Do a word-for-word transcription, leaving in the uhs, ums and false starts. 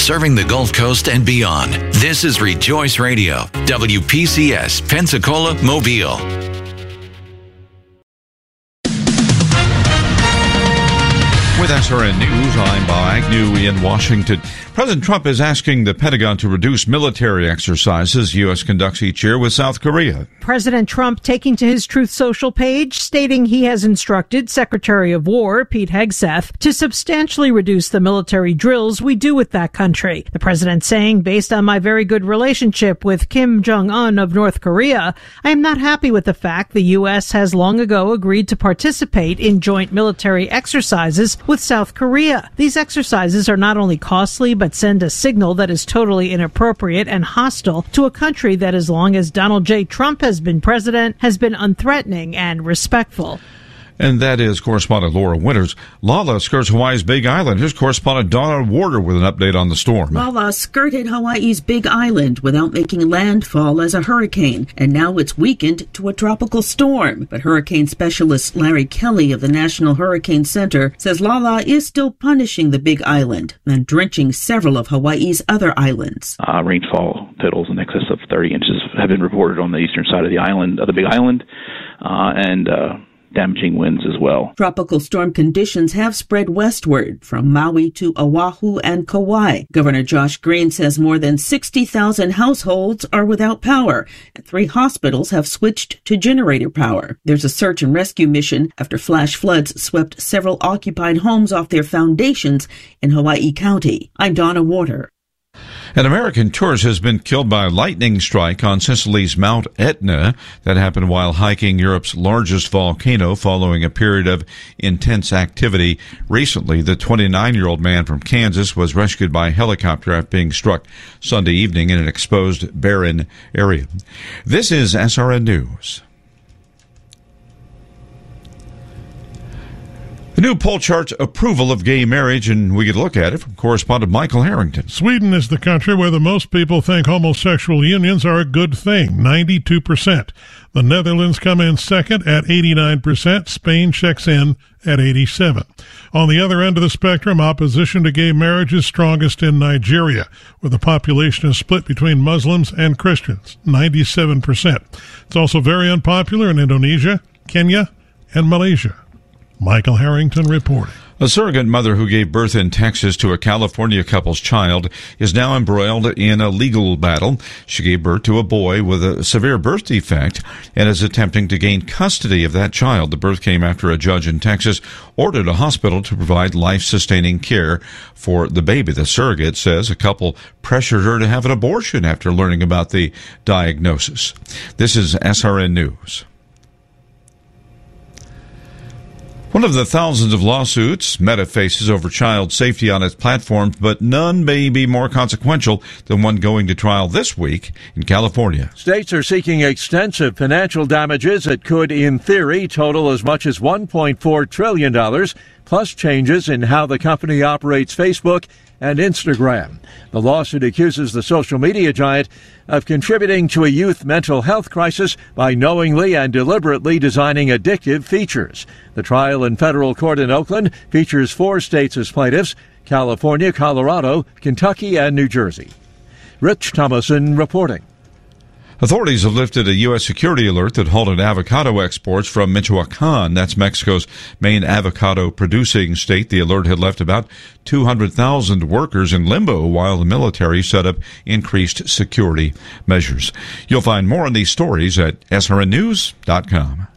serving the Gulf Coast and beyond. This is Rejoice Radio, W P C S, Pensacola, Mobile. With S R N News, I'm Bob Agnew in Washington. President Trump is asking the Pentagon to reduce military exercises U S conducts each year with South Korea. President Trump taking to his Truth Social page, stating he has instructed Secretary of War Pete Hegseth to substantially reduce the military drills we do with that country. The president saying, based on my very good relationship with Kim Jong-un of North Korea, I am not happy with the fact the U S has long ago agreed to participate in joint military exercises with South Korea. These exercises are not only costly, but send a signal that is totally inappropriate and hostile to a country that, as long as Donald J. Trump has been president, has been unthreatening and respectful. And that is correspondent Laura Winters. Lala skirts Hawaii's Big Island. Here's correspondent Donna Warder with an update on the storm. Lala skirted Hawaii's Big Island without making landfall as a hurricane, and now it's weakened to a tropical storm. But hurricane specialist Larry Kelly of the National Hurricane Center says Lala is still punishing the Big Island and drenching several of Hawaii's other islands. Uh, rainfall totals in excess of thirty inches have been reported on the eastern side of the island, of the Big Island, uh, and uh, damaging winds as well. Tropical storm conditions have spread westward from Maui to Oahu and Kauai. Governor Josh Green says more than sixty thousand households are without power, and three hospitals have switched to generator power. There's a search and rescue mission after flash floods swept several occupied homes off their foundations in Hawaii County. I'm Donna Warder. An American tourist has been killed by a lightning strike on Sicily's Mount Etna. That happened while hiking Europe's largest volcano following a period of intense activity. Recently, the twenty-nine-year-old man from Kansas was rescued by helicopter after being struck Sunday evening in an exposed barren area. This is S R N News. The new poll charts approval of gay marriage, and we get a look at it from correspondent Michael Harrington. Sweden is the country where the most people think homosexual unions are a good thing, ninety-two percent. The Netherlands come in second at eighty-nine percent. Spain checks in at eighty-seven. On the other end of the spectrum, opposition to gay marriage is strongest in Nigeria, where the population is split between Muslims and Christians, ninety-seven percent. It's also very unpopular in Indonesia, Kenya, and Malaysia. Michael Harrington reporting. A surrogate mother who gave birth in Texas to a California couple's child is now embroiled in a legal battle. She gave birth to a boy with a severe birth defect and is attempting to gain custody of that child. The birth came after a judge in Texas ordered a hospital to provide life-sustaining care for the baby. The surrogate says a couple pressured her to have an abortion after learning about the diagnosis. This is S R N News. One of the thousands of lawsuits Meta faces over child safety on its platforms, but none may be more consequential than one going to trial this week in California. States are seeking extensive financial damages that could, in theory, total as much as one point four trillion dollars, plus changes in how the company operates Facebook and Instagram. The lawsuit accuses the social media giant of contributing to a youth mental health crisis by knowingly and deliberately designing addictive features. The trial in federal court in Oakland features four states as plaintiffs: California, Colorado, Kentucky, and New Jersey. Rich Thomason reporting. Authorities have lifted a U S security alert that halted avocado exports from Michoacan. That's Mexico's main avocado-producing state. The alert had left about two hundred thousand workers in limbo while the military set up increased security measures. You'll find more on these stories at S R N news dot com.